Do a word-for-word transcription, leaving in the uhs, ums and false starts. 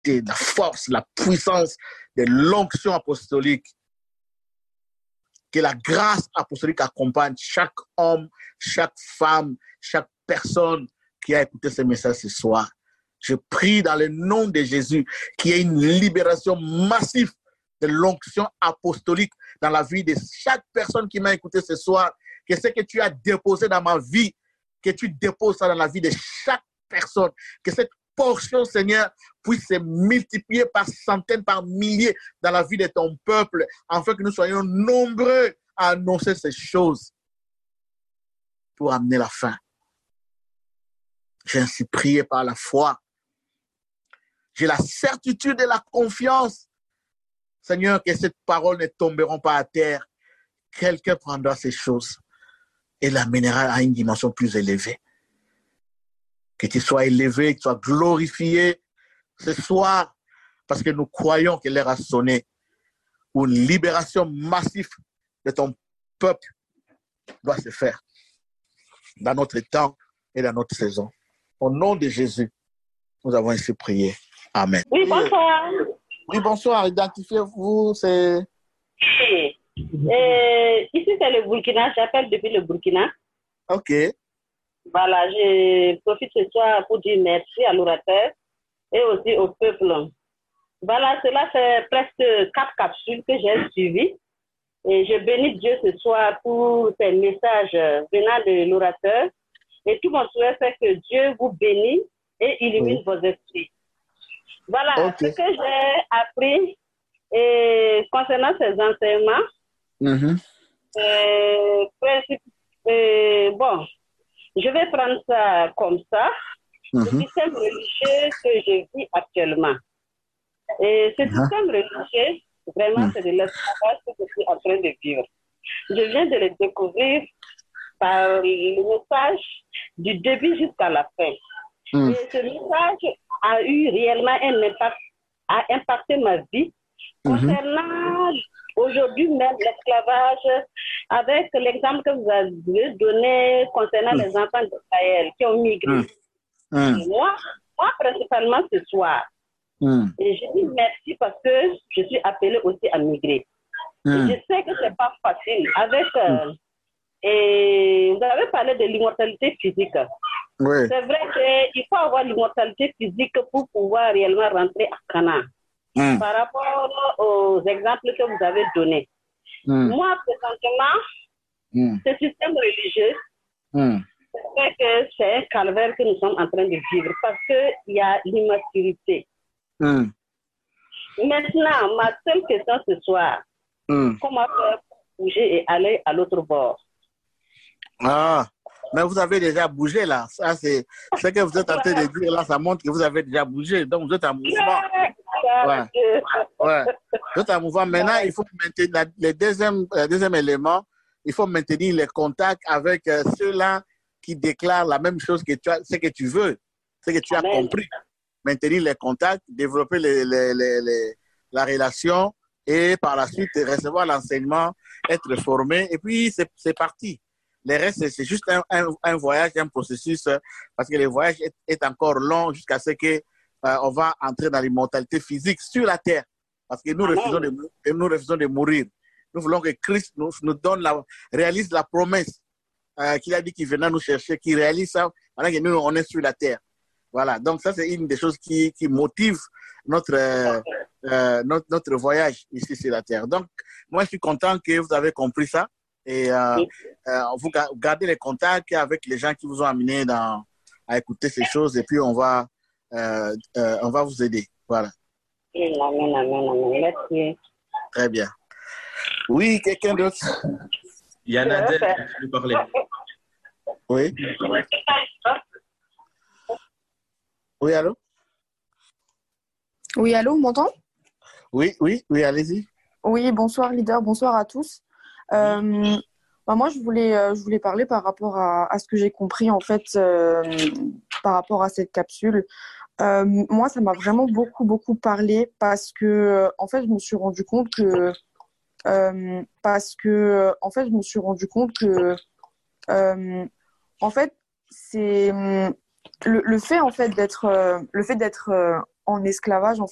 l'autorité, la force, la puissance de l'onction apostolique. Que la grâce apostolique accompagne chaque homme, chaque femme, chaque personne qui a écouté ce message ce soir. Je prie dans le nom de Jésus qu'il y ait une libération massive de l'onction apostolique dans la vie de chaque personne qui m'a écouté ce soir. Que ce que tu as déposé dans ma vie, que tu déposes ça dans la vie de chaque personne. Que cette portion, Seigneur, puisse se multiplier par centaines, par milliers dans la vie de ton peuple, afin que nous soyons nombreux à annoncer ces choses pour amener la fin. J'ai ainsi prié par la foi. J'ai la certitude et la confiance, Seigneur, que ces paroles ne tomberont pas à terre. Quelqu'un prendra ces choses et l'amènera à une dimension plus élevée. Que tu sois élevé, que tu sois glorifié ce soir, parce que nous croyons que l'heure a sonné, où une libération massive de ton peuple doit se faire dans notre temps et dans notre saison. Au nom de Jésus, nous avons ainsi prié. Amen. Oui, bonsoir. Oui, bonsoir. Identifiez-vous, c'est... Oui. Euh, ici, c'est le Burkina. J'appelle depuis le Burkina. OK. Voilà, je profite ce soir pour dire merci à l'orateur et aussi au peuple. Voilà, cela fait presque quatre capsules que j'ai suivies. Et je bénis Dieu ce soir pour ces messages venant de l'orateur. Et tout mon souhait, c'est que Dieu vous bénisse et illumine oui. vos esprits. Voilà, okay. Ce que j'ai appris et concernant ces enseignements, mm-hmm. euh, principe, euh, bon, je vais prendre ça comme ça, mm-hmm. le système religieux que je vis actuellement. Et ce mm-hmm. système religieux, vraiment, mm-hmm. c'est de l'esclavage que je suis en train de vivre. Je viens de le découvrir par le message du début jusqu'à la fin. Mm-hmm. Et ce message a eu réellement un impact, a impacté ma vie concernant mm-hmm. aujourd'hui même l'esclavage, avec l'exemple que vous avez donné concernant mm-hmm. les enfants d'Israël qui ont migré. Mm-hmm. Moi, moi, principalement ce soir, mm-hmm. et je dis merci parce que je suis appelée aussi à migrer. Mm-hmm. Et je sais que ce n'est pas facile. Avec, euh, et vous avez parlé de l'immortalité physique. Oui. C'est vrai qu'il faut avoir l'immortalité physique pour pouvoir réellement rentrer à Canaan. Mm. Par rapport aux exemples que vous avez donnés. Mm. Moi, présentement, mm. ce système religieux, mm. c'est vrai que c'est un calvaire que nous sommes en train de vivre parce qu'il y a l'immaturité. Mm. Maintenant, ma seule question ce soir, mm. comment faire pour bouger et aller à l'autre bord? Ah, mais vous avez déjà bougé là. Ça, c'est ce que vous êtes en train de dire là, ça montre que vous avez déjà bougé. Donc, vous êtes en mouvement. Ouais. Ouais. Vous êtes en mouvement. Maintenant, il faut maintenir le deuxième, le deuxième élément, il faut maintenir les contacts avec euh, ceux-là qui déclarent la même chose que tu as, ce que tu veux, ce que tu as compris. Maintenir les contacts, développer les, les, les, les, la relation et par la suite recevoir l'enseignement, être formé. Et puis, c'est parti. Le reste, c'est juste un, un, un voyage, un processus, parce que le voyage est, est encore long jusqu'à ce que euh, on va entrer dans l'immortalité physique sur la terre. Parce que nous refusons de, nous refusons de mourir. Nous voulons que Christ nous, nous donne la, réalise la promesse euh, qu'il a dit qu'il venait nous chercher, qu'il réalise ça pendant que nous, on est sur la terre. Voilà. Donc, ça, c'est une des choses qui, qui motive notre, euh, euh, notre, notre voyage ici sur la terre. Donc, moi, je suis content que vous avez compris ça. Et euh, euh, vous gardez les contacts avec les gens qui vous ont amené dans, à écouter ces choses et puis on va, euh, euh, on va vous aider. Voilà. Amen, amen, amen. Merci. Très bien. Oui, quelqu'un d'autre? Il y en a deux qui veulent parler. Oui. Oui, allô? Oui, allô, on m'entend? Oui, oui, oui, allez-y. Oui, bonsoir, leader, bonsoir à tous. Euh, bah moi, je voulais, euh, je voulais parler par rapport à, à ce que j'ai compris, en fait, euh, par rapport à cette capsule. Euh, moi, ça m'a vraiment beaucoup, beaucoup parlé parce que, en fait, je me suis rendu compte que, euh, parce que, en fait, je me suis rendu compte que, euh, en fait, c'est le, le fait, en fait, d'être, le fait d'être en esclavage, en